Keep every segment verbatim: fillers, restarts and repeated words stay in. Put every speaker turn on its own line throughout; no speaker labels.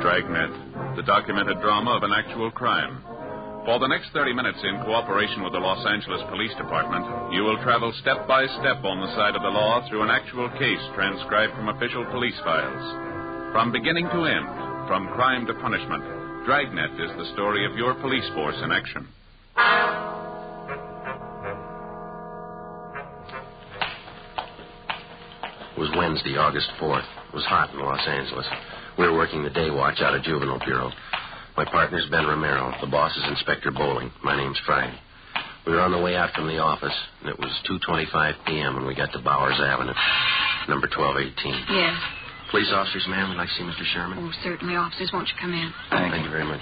Dragnet, the documented drama of an actual crime. For the next thirty minutes, in cooperation with the Los Angeles Police Department, you will travel step by step on the side of the law through an actual case transcribed from official police files. From beginning to end, from crime to punishment, Dragnet is the story of your police force in action.
It was Wednesday, August fourth. It was hot in Los Angeles. We were working the day watch out of Juvenile Bureau. My partner's Ben Romero. The boss is Inspector Bowling. My name's Friday. We were on the way out from the office, and it was two twenty-five p.m. when we got to Bowers Avenue, number twelve eighteen.
Yes.
Police officers, ma'am, would like to see Mister Sherman.
Oh, certainly, officers. Won't you come in?
Thank, Thank you very much.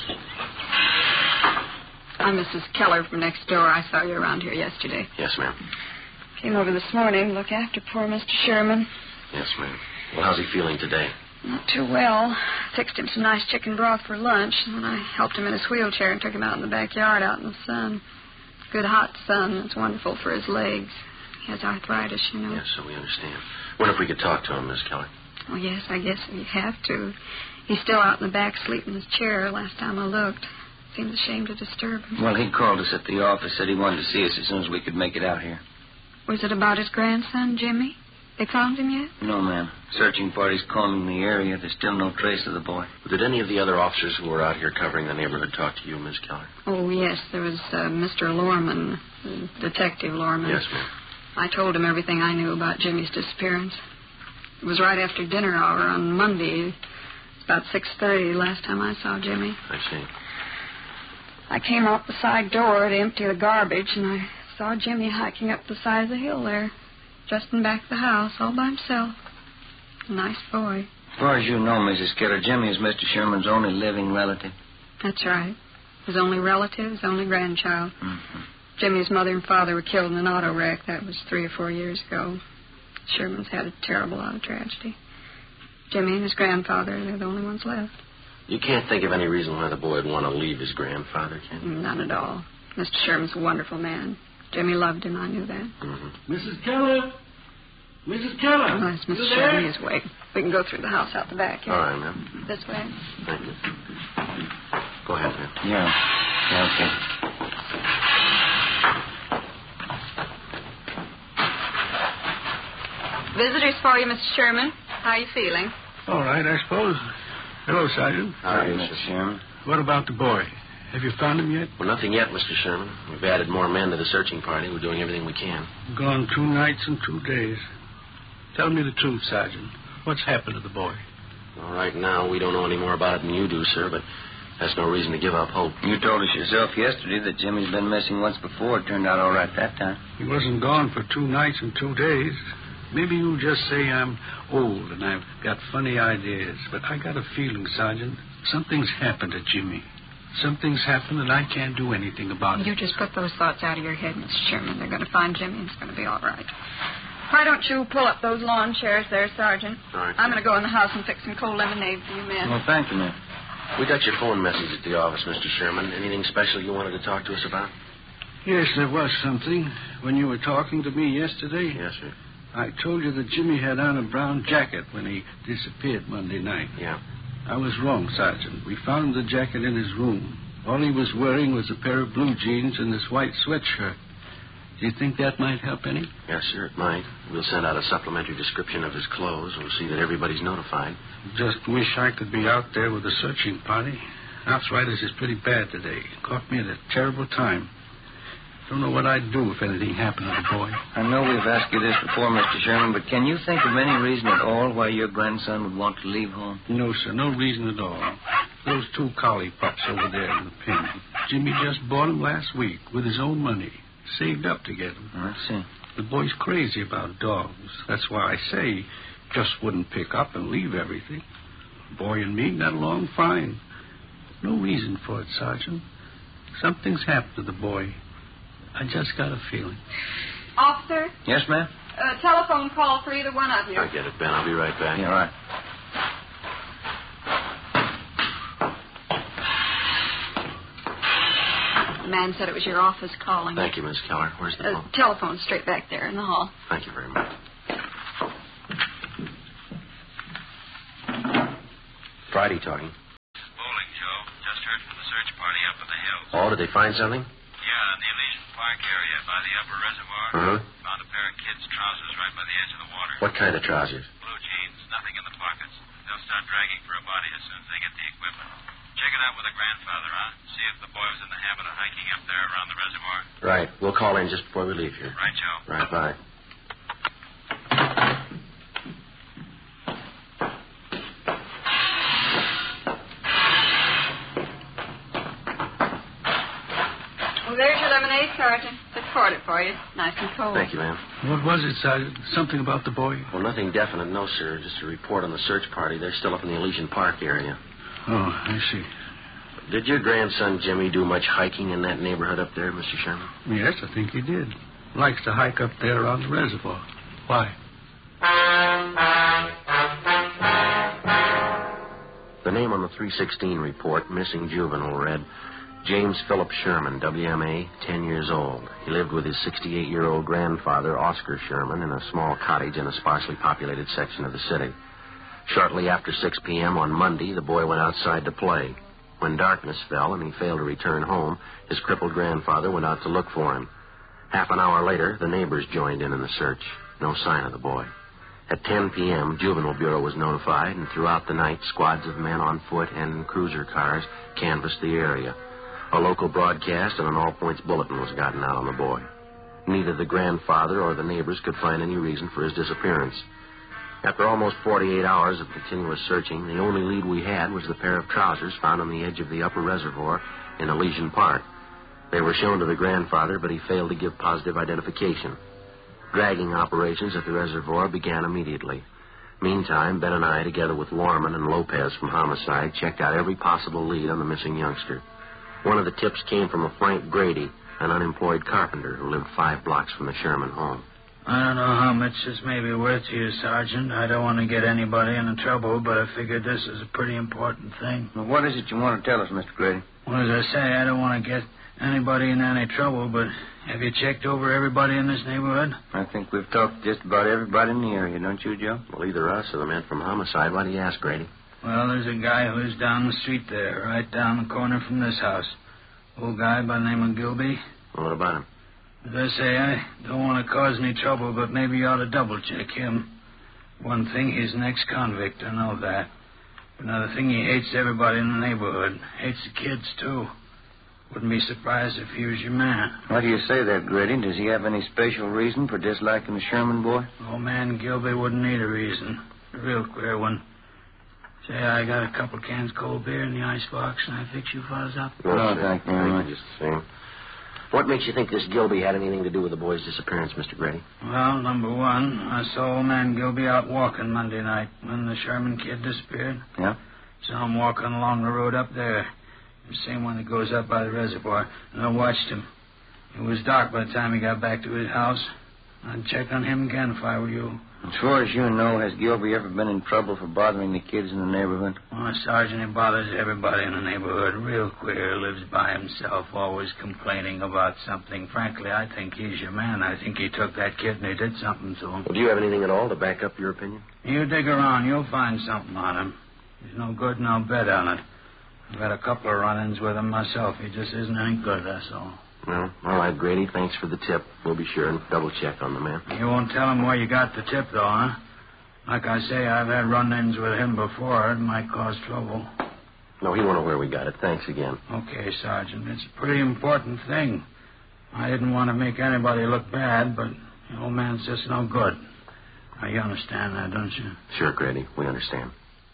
I'm Missus Keller from next door. I saw you around here yesterday.
Yes, ma'am.
Came over this morning to look after poor Mister Sherman.
Yes, ma'am. Well, how's he feeling today?
Not too well. Fixed him some nice chicken broth for lunch, and then I helped him in his wheelchair and took him out in the backyard out in the sun. Good hot sun. It's wonderful for his legs. He has arthritis, you know.
Yes, so we understand. Wonder if we could talk to him, Miss Keller.
Well, yes, I guess we have to. He's still out in the back asleep in his chair last time I looked. Seemed ashamed to disturb him.
Well, he called us at the office, said he wanted to see us as soon as we could make it out here.
Was it about his grandson, Jimmy? They found him yet?
No, ma'am. Searching party's combing the area. There's still no trace of the boy.
Did any of the other officers who were out here covering the neighborhood talk to you, Miss Keller?
Oh, yes. There was uh, Mister Lorman, uh, Detective Lorman.
Yes, ma'am.
I told him everything I knew about Jimmy's disappearance. It was right after dinner hour on Monday. It's about six thirty last time I saw Jimmy.
I see.
I came out the side door to empty the garbage, and I saw Jimmy hiking up the side of the hill there, just in back of the house, all by himself. A nice boy.
As far as you know, Missus Keller, Jimmy is Mister Sherman's only living relative.
That's right. His only relative, his only grandchild.
Mm-hmm.
Jimmy's mother and father were killed in an auto wreck. That was three or four years ago. Sherman's had a terrible lot of tragedy. Jimmy and his grandfather, they're the only ones left.
You can't think of any reason why the boy would want to leave his grandfather, can you?
None at all. Mister Sherman's a wonderful man. Jimmy loved him, I knew that.
Mm-hmm.
Missus Keller? Missus Keller?
Oh, that's Mister Sherman. He's awake. We can go through the house out the back here.
All right, ma'am.
This way.
Thank you. Go ahead, ma'am.
Yeah. Yeah, okay.
Visitors for you, Mister Sherman. How are you feeling?
All right, I suppose. Hello, Sergeant.
All right,
Mister Sherman.
What about the boy? Have you found him yet?
Well, nothing yet, Mister Sherman. We've added more men to the searching party. We're doing everything we can.
Gone two nights and two days. Tell me the truth, Sergeant. What's happened to the boy?
Well, right now, we don't know any more about it than you do, sir, but that's no reason to give up hope.
You told us yourself yesterday that Jimmy's been missing once before. It turned out all right that time.
He wasn't gone for two nights and two days. Maybe you'll just say I'm old and I've got funny ideas, but I got a feeling, Sergeant, something's happened to Jimmy. Something's happened and I can't do anything about it.
You just put those thoughts out of your head, Mister Sherman. They're going to find Jimmy and it's going to be all right. Why don't you pull up those lawn chairs there, Sergeant?
All right.
I'm going to go in the house and fix some cold lemonade for you men.
Well, thank you, ma'am.
We got your phone message at the office, Mister Sherman. Anything special you wanted to talk to us about?
Yes, there was something. When you were talking to me yesterday,
Yes, sir.
I told you that Jimmy had on a brown jacket when he disappeared Monday night.
Yeah.
I was wrong, Sergeant. We found the jacket in his room. All he was wearing was a pair of blue jeans and this white sweatshirt. Do you think that might help any?
Yes, sir, it might. We'll send out a supplementary description of his clothes. We'll see that everybody's notified.
Just wish I could be out there with a searching party. Arthritis is pretty bad today. Caught me at a terrible time. Don't know what I'd do if anything happened to the boy.
I know we've asked you this before, Mister Sherman, but can you think of any reason at all why your grandson would want to leave home?
No, sir, no reason at all. Those two collie pups over there in the pen. Jimmy just bought them last week with his own money. Saved up to get them.
I see.
The boy's crazy about dogs. That's why I say he just wouldn't pick up and leave everything. The boy and me got along fine. No reason for it, Sergeant. Something's happened to the boy. I just got a feeling.
Officer?
Yes, ma'am?
A telephone call for either one of you.
I get it, Ben. I'll be right back.
Yeah, all right.
The man said it was your office calling.
Thank you, Miss Keller. Where's the
Uh,
phone?
telephone straight back there in the hall.
Thank you very much. Friday talking. Oh, did they find something?
Yeah, in the Elysian Park area by the upper reservoir.
Uh-huh.
Found a pair of kids' trousers right by the edge of the water.
What kind of trousers?
Blue jeans, nothing in the pockets. They'll start dragging for a body as soon as they get the equipment. Check it out with the grandfather, huh? See if the boy was in the habit of hiking up there around the reservoir.
Right. We'll call in just before we leave here.
Right, Joe.
Right, bye.
Well, there's your lemonade, Sergeant. Just poured it for you. Nice and cold.
Thank you, ma'am.
What was it, Sergeant? Something about the boy?
Well, nothing definite, no, sir. Just a report on the search party. They're still up in the Elysian Park area.
Oh, I see.
Did your grandson, Jimmy, do much hiking in that neighborhood up there, Mister Sherman?
Yes, I think he did. Likes to hike up there around the reservoir. Why?
The name on the three sixteen report, missing juvenile, read James Philip Sherman, W M A, ten years old. He lived with his sixty-eight-year-old grandfather, Oscar Sherman, in a small cottage in a sparsely populated section of the city. Shortly after six p.m. on Monday, the boy went outside to play. When darkness fell and he failed to return home, his crippled grandfather went out to look for him. Half an hour later, the neighbors joined in in the search. No sign of the boy. At ten p.m., Juvenile Bureau was notified, and throughout the night, squads of men on foot and in cruiser cars canvassed the area. A local broadcast and an all-points bulletin was gotten out on the boy. Neither the grandfather or the neighbors could find any reason for his disappearance. After almost forty-eight hours of continuous searching, the only lead we had was the pair of trousers found on the edge of the upper reservoir in Elysian Park. They were shown to the grandfather, but he failed to give positive identification. Dragging operations at the reservoir began immediately. Meantime, Ben and I, together with Lorman and Lopez from Homicide, checked out every possible lead on the missing youngster. One of the tips came from a Frank Grady, an unemployed carpenter who lived five blocks from the Sherman home.
I don't know how much this may be worth to you, Sergeant. I don't want to get anybody into trouble, but I figured this is a pretty important thing.
Well, what is it you want to tell us, Mister Grady?
Well, as I say, I don't want to get anybody in any trouble, but have you checked over everybody in this neighborhood?
I think we've talked to just about everybody in the area, don't you, Joe?
Well, either us or the man from Homicide. Why do you ask, Grady?
Well, there's a guy who lives down the street there, right down the corner from this house. Old guy by the name of Gilby.
Well, what about him?
As I say, I don't want to cause any trouble, but maybe you ought to double-check him. One thing, he's an ex-convict, I know that. But another thing, he hates everybody in the neighborhood. Hates the kids, too. Wouldn't be surprised if he was your man.
Why do you say that, Grady? Does he have any special reason for disliking the Sherman boy?
Old man Gilby wouldn't need a reason. A real queer one. Say, I got a couple cans cold beer in the icebox, and I fix you fellas up.
No,
No,
sir.
thank you very much.
Just the same. What makes you think this Gilby had anything to do with the boy's disappearance, Mister Grady?
Well, number one, I saw old man Gilby out walking Monday night when the Sherman kid disappeared.
Yeah?
Saw him walking along the road up there. The same one that goes up by the reservoir. And I watched him. It was dark by the time he got back to his house. I'd check on him again if I were you.
As far as you know, has Gilby ever been in trouble for bothering the kids in the neighborhood?
Oh, Sergeant, he bothers everybody in the neighborhood. Real queer. Lives by himself, always complaining about something. Frankly, I think he's your man. I think he took that kid and he did something to him.
Well, do you have anything at all to back up your opinion?
You dig around, you'll find something on him. He's no good, and I'll bet on it. I've had a couple of run-ins with him myself. He just isn't any good, that's all.
Well, all right, Grady. Thanks for the tip. We'll be sure and double-check on the man.
You won't tell him where you got the tip, though, huh? Like I say, I've had run-ins with him before. It might cause trouble.
No, he won't know where we got it. Thanks again.
Okay, Sergeant. It's a pretty important thing. I didn't want to make anybody look bad, but the old man's just no good. Now, you understand that, don't you?
Sure, Grady. We understand.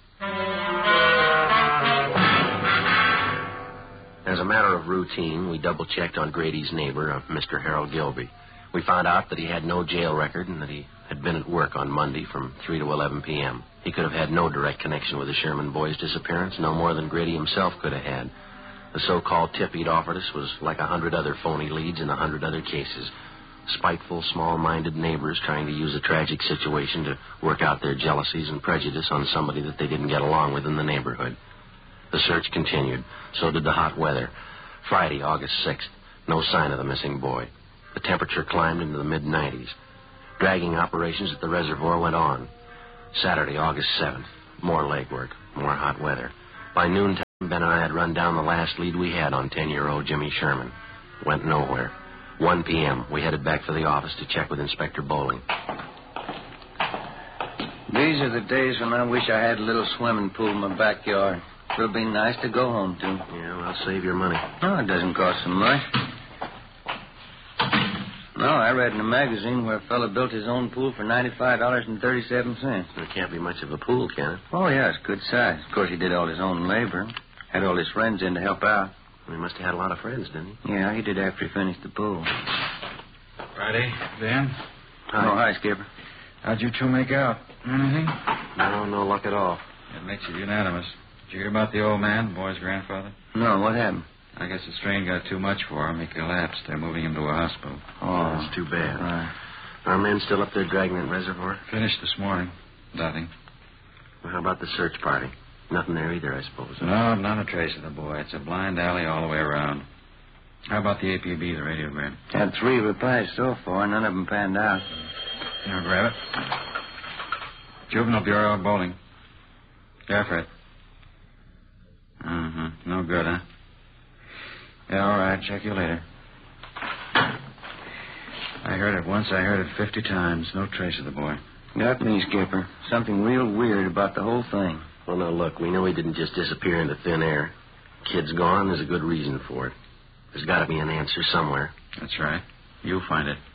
As a matter of routine, we double-checked on Grady's neighbor, uh, Mister Harold Gilby. We found out that he had no jail record and that he had been at work on Monday from three to eleven p.m. He could have had no direct connection with the Sherman boy's disappearance, no more than Grady himself could have had. The so-called tip he'd offered us was like a hundred other phony leads in a hundred other cases. Spiteful, small-minded neighbors trying to use a tragic situation to work out their jealousies and prejudice on somebody that they didn't get along with in the neighborhood. The search continued. So did the hot weather. Friday, August sixth. No sign of the missing boy. The temperature climbed into the mid nineties. Dragging operations at the reservoir went on. Saturday, August seventh. More legwork. More hot weather. By noontime, Ben and I had run down the last lead we had on ten-year-old Jimmy Sherman. Went nowhere. one p.m. We headed back for the office to check with Inspector Bowling.
These are the days when I wish I had a little swimming pool in my backyard. It would be nice to go home to.
Yeah, well, save your money.
Oh, it doesn't cost so much. No, I read in a magazine where a fellow built his own pool for ninety-five dollars and thirty-seven cents.
There can't be much of a pool, can it?
Oh, yeah, it's good size. Of course, he did all his own labor. Had all his friends in to help out.
He must have had a lot of friends, didn't he?
Yeah, he did after he finished the pool.
Friday, Ben?
Hi.
Oh, hi, Skipper.
How'd you two make out? Anything?
No, no luck at all.
It makes it unanimous. Did you hear about the old man, the boy's grandfather?
No, what happened?
I guess the strain got too much for him. He collapsed. They're moving him to a hospital.
Oh, that's too bad.
Right.
Our men still up there dragging that reservoir?
Finished this morning. Nothing.
Well, how about the search party? Nothing there either, I suppose.
No, not a trace of the boy. It's a blind alley all the way around. How about the A P B, the radiogram?
Had three replies so far. None of them panned out.
Here, grab it. Juvenile Bureau, Bowling. Yeah, Fred. Mm-hmm. No good, huh? Yeah, all right. Check you later. I heard it once. I heard it fifty times. No trace of the boy.
Got me, Skipper. Something real weird about the whole thing.
Well, now, look, we know he didn't just disappear into thin air. Kid's gone. There's a good reason for it. There's got to be an answer somewhere.
That's right. You'll find it.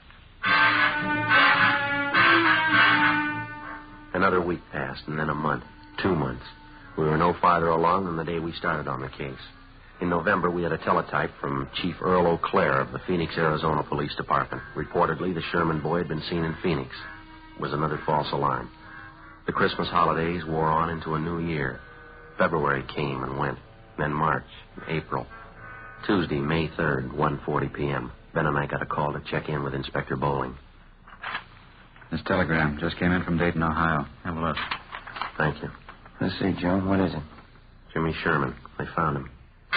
Another week passed, and then a month. Two months. We were no farther along than the day we started on the case. In November, we had a teletype from Chief Earl O'Clair of the Phoenix, Arizona Police Department. Reportedly, the Sherman boy had been seen in Phoenix. It was another false alarm. The Christmas holidays wore on into a new year. February came and went. Then March, April. Tuesday, May third, one forty p.m. Ben and I got a call to check in with Inspector Bowling.
This telegram just came in from Dayton, Ohio. Have a look.
Thank you.
Let's see, Joe. What is it?
Jimmy Sherman. They found him.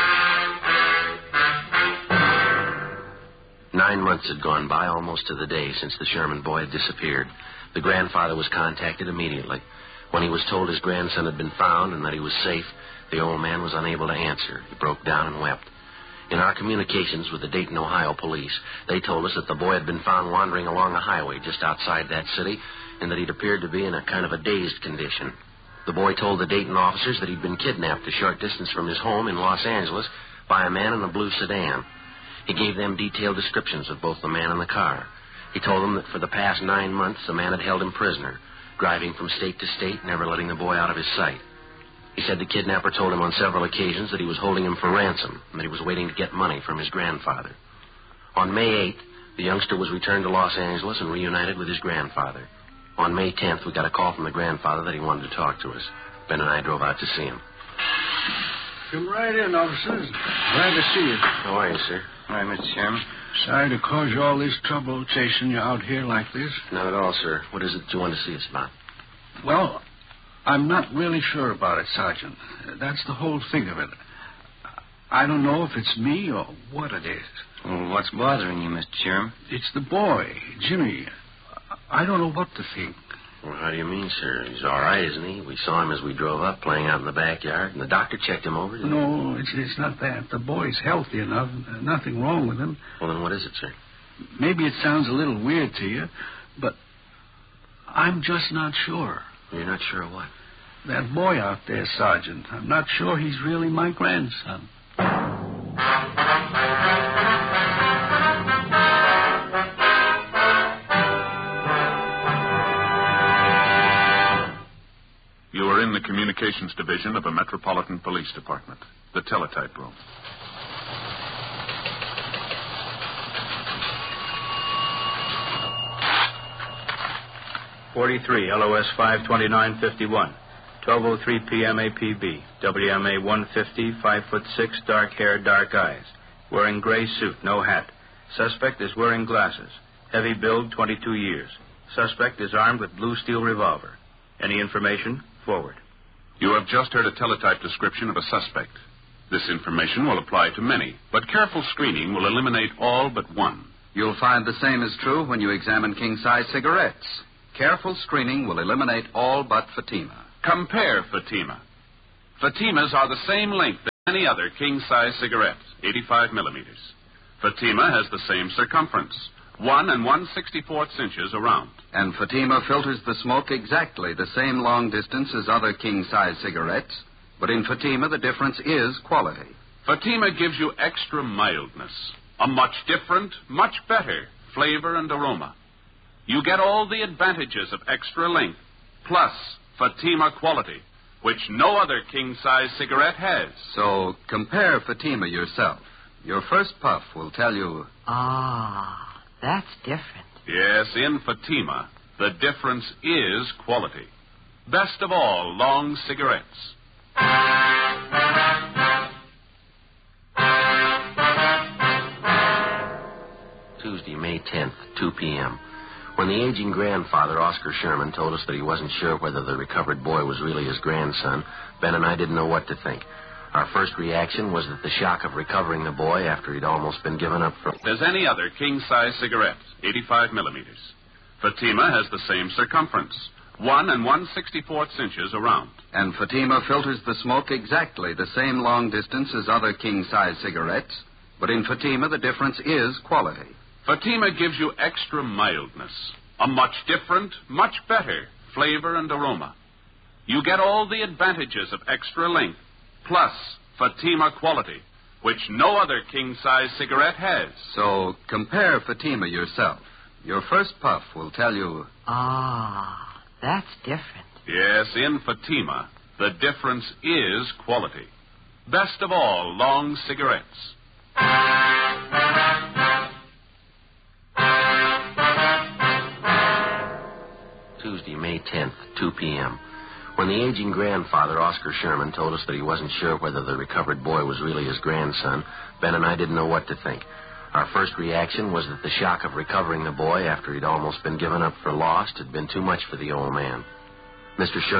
Nine months had gone by, almost to the day, since the Sherman boy had disappeared. The grandfather was contacted immediately. When he was told his grandson had been found and that he was safe, the old man was unable to answer. He broke down and wept. In our communications with the Dayton, Ohio police, they told us that the boy had been found wandering along a highway just outside that city and that he'd appeared to be in a kind of a dazed condition. The boy told the Dayton officers that he'd been kidnapped a short distance from his home in Los Angeles by a man in a blue sedan. He gave them detailed descriptions of both the man and the car. He told them that for the past nine months, the man had held him prisoner, driving from state to state, never letting the boy out of his sight. He said the kidnapper told him on several occasions that he was holding him for ransom and that he was waiting to get money from his grandfather. On May eighth, the youngster was returned to Los Angeles and reunited with his grandfather. On May tenth, we got a call from the grandfather that he wanted to talk to us. Ben and I drove out to see him.
Come right in, officers. Glad to see you.
How are you, sir?
All right, Mister Sherman.
Sorry to cause you all this trouble chasing you out here like this.
Not at all, sir. What is it you want to see us about?
Well, I'm not really sure about it, Sergeant. That's the whole thing of it. I don't know if it's me or what it is.
Well, what's bothering you, Mister Sherman?
It's the boy, Jimmy. I don't know what to think.
Well, how do you mean, sir? He's all right, isn't he? We saw him as we drove up, playing out in the backyard, and the doctor checked him over.
No, it's, it's not that. The boy's healthy enough. Nothing wrong with him.
Well, then what is it, sir?
Maybe it sounds a little weird to you, but I'm just not sure.
You're not sure of what?
That boy out there, Sergeant. I'm not sure he's really my grandson.
You are in the Communications Division of a Metropolitan Police Department, the teletype room.
forty-three, L O S five twenty-nine fifty-one, twelve oh three p.m. A P B, W M A one fifty, five foot six, dark hair, dark eyes. Wearing gray suit, no hat. Suspect is wearing glasses. Heavy build, twenty-two years. Suspect is armed with blue steel revolver. Any information? Forward.
You have just heard a teletype description of a suspect. This information will apply to many, but careful screening will eliminate all but one.
You'll find the same is true when you examine king-size cigarettes. Careful screening will eliminate all but Fatima.
Compare Fatima. Fatimas are the same length Any other king-size cigarette, eighty-five millimeters. Fatima has the same circumference, one and one sixty-fourth inches around.
And Fatima filters the smoke exactly the same long distance as other king-size cigarettes, but in Fatima the difference is quality.
Fatima gives you extra mildness, a much different, much better flavor and aroma. You get all the advantages of extra length, plus Fatima quality, which no other king-size cigarette has.
So compare Fatima yourself. Your first puff will tell you...
Ah, that's different.
Yes, in Fatima, the difference is quality. Best of all, long cigarettes.
Tuesday, May tenth, two p.m. When the aging grandfather, Oscar Sherman, told us that he wasn't sure whether the recovered boy was really his grandson, Ben and I didn't know what to think. Our first reaction was that the shock of recovering the boy after he'd almost been given up for...
As any other king-size cigarette, eighty-five millimeters. Fatima has the same circumference, one and one sixty-fourth inches around.
And Fatima filters the smoke exactly the same long distance as other king-size cigarettes, but in Fatima the difference is quality.
Fatima gives you extra mildness, a much different, much better flavor and aroma. You get all the advantages of extra length, plus Fatima quality, which no other king-size cigarette has.
So compare Fatima yourself. Your first puff will tell you...
Ah, that's different.
Yes, in Fatima, the difference is quality. Best of all, long cigarettes.
Tuesday, May tenth, two p.m. When the aging grandfather, Oscar Sherman, told us that he wasn't sure whether the recovered boy was really his grandson, Ben and I didn't know what to think. Our first reaction was that the shock of recovering the boy after he'd almost been given up for lost had been too much for the old man. Mister Sherman